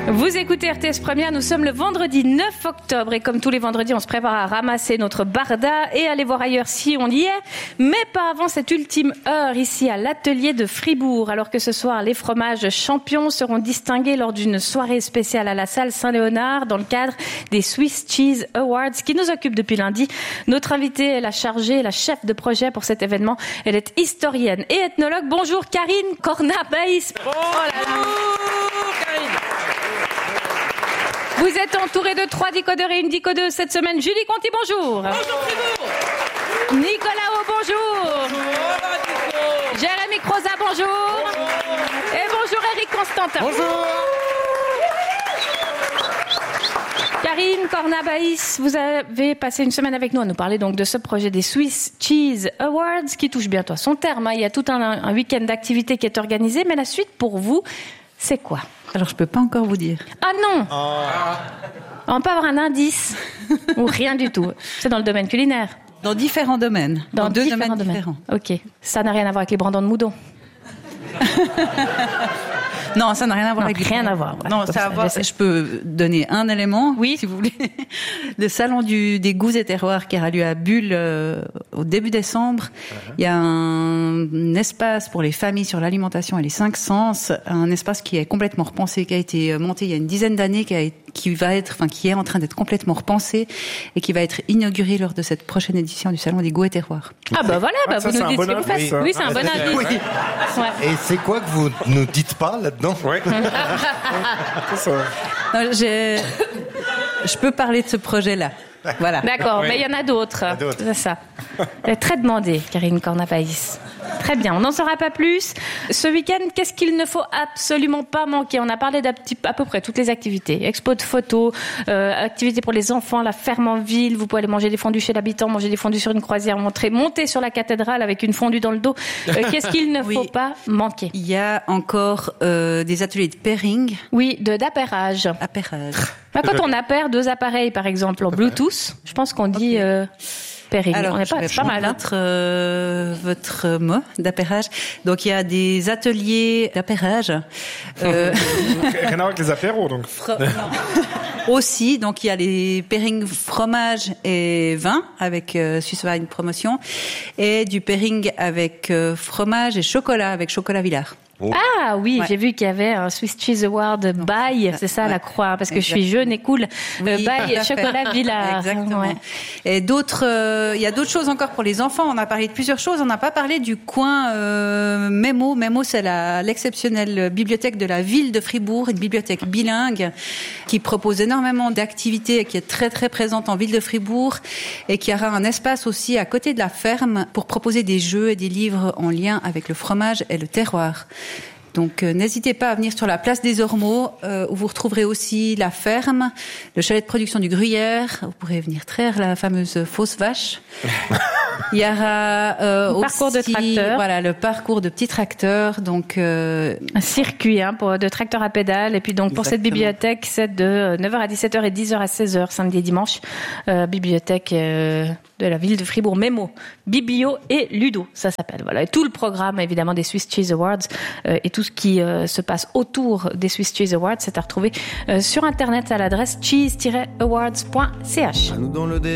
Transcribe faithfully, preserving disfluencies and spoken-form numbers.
Vous écoutez R T S Première, nous sommes le vendredi neuf octobre et comme tous les vendredis, on se prépare à ramasser notre barda et aller voir ailleurs si on y est, mais pas avant cette ultime heure ici à l'atelier de Fribourg. Alors que ce soir, les fromages champions seront distingués lors d'une soirée spéciale à la salle Saint-Léonard dans le cadre des Swiss Cheese Awards qui nous occupent depuis lundi. Notre invitée est la chargée, la chef de projet pour cet événement. Elle est historienne et ethnologue. Bonjour Karine Cornabaïs. Bonjour Karine. Vous êtes entouré de trois décodeurs et une décodeuse cette semaine. Julie Conti, bonjour. Bonjour Fribourg. Nicolas O, bonjour. Bonjour. Jérémy Croza, bonjour. Bonjour. Et bonjour Eric Constantin. Bonjour. Karine Cornabaïs, vous avez passé une semaine avec nous à nous parler donc de ce projet des Swiss Cheese Awards qui touche bientôt à son terme. Il y a tout un, un week-end d'activité qui est organisé, mais la suite pour vous, c'est quoi ? Alors, je peux pas encore vous dire. Ah non Ah. On peut avoir un indice ou rien du tout. C'est dans le domaine culinaire. Dans différents domaines. Dans, Dans, deux différents domaines, domaines. différents. Ok. Ça n'a rien à voir avec les brandons de moudon. Non, ça n'a rien à voir Non, avec les rien brandons. à voir, voilà. Non, Comme ça a ça, à voir. je sais. Je peux donner un élément, Oui. si vous voulez. Le salon du, des goûts et terroirs qui aura lieu à Bulle euh, au début décembre. Uh-huh. Il y a un, un espace pour les familles sur l'alimentation et les cinq sens, un espace qui est complètement repensé, qui a été monté il y a une dizaine d'années, qui a été qui va être, enfin, qui est en train d'être complètement repensé et qui va être inauguré lors de cette prochaine édition du Salon des Goûts et Terroirs. Ah bah voilà, bah Ah, ça, vous c'est nous un dites ce bon que vous faites. indice, ça. Oui, c'est un Ah, bon c'est- indice. oui. Ouais. Et c'est quoi que vous nous dites pas là-dedans? Ouais. C'est ça. Non, j'ai- je peux parler de ce projet-là. Voilà. D'accord, Oui. mais il y en a d'autres. a d'autres. C'est ça. Elle est très demandée, Karine Cornabaïs. Très bien, on n'en saura pas plus. Ce week-end, qu'est-ce qu'il ne faut absolument pas manquer ? On a parlé d'à petit- à peu près toutes les activités. Expo de photos, euh, activités pour les enfants, la ferme en ville. Vous pouvez aller manger des fondus chez l'habitant, manger des fondus sur une croisière, monter, monter sur la cathédrale avec une fondue dans le dos. Euh, qu'est-ce qu'il ne Oui. faut pas manquer ? Il y a encore euh, des ateliers de pairing, Oui, de d'appairage. appairage. Bah, quand on appaire deux appareils, par exemple, en Bluetooth, je pense qu'on dit euh, pairing. Alors, on est je pas, vais c'est pas prendre mal. Hein. votre, euh, votre mot d'appairage. Donc, il y a des ateliers d'appairage. Euh, Rien à voir avec les apéros, donc. fro- non. Aussi, donc il y a les pairing fromage et vin avec euh, Swiss Wine Promotion et du pairing avec euh, fromage et chocolat avec Chocolat Villard. Ah oui, Ouais. j'ai vu qu'il y avait un Swiss Cheese Award by, c'est ça Ouais. la croix, hein, parce que je suis Exactement. jeune et cool. Oui, Euh, tout by à fait. Chocolat Villard. Exactement. Ouais. Et d'autres, euh, il y a d'autres choses encore pour les enfants. On a parlé de plusieurs choses. On n'a pas parlé du coin euh, Memo. Memo, c'est la, l'exceptionnelle bibliothèque de la ville de Fribourg, une bibliothèque bilingue qui propose énormément d'activités et qui est très très présente en ville de Fribourg et qui aura un espace aussi à côté de la ferme pour proposer des jeux et des livres en lien avec le fromage et le terroir. Donc euh, n'hésitez pas à venir sur la place des Ormeaux euh, où vous retrouverez aussi la ferme, le chalet de production du Gruyère. Vous pourrez venir traire la fameuse fausse vache. Il y aura euh, Le aussi parcours de tracteur. voilà le parcours de petits tracteurs. Donc euh, Un circuit hein, pour de tracteurs à pédales. Et puis donc pour cette Exactement. bibliothèque, c'est de neuf heures à dix-sept heures et dix heures à seize heures, samedi et dimanche. Euh, bibliothèque euh, de la ville de Fribourg, Memo, Biblio et Ludo, ça s'appelle. Voilà. Et tout le programme évidemment des Swiss Cheese Awards euh, et tout ce qui euh, se passe autour des Swiss Cheese Awards, c'est à retrouver euh, sur internet à l'adresse cheese tiret awards point c h. Nous dans le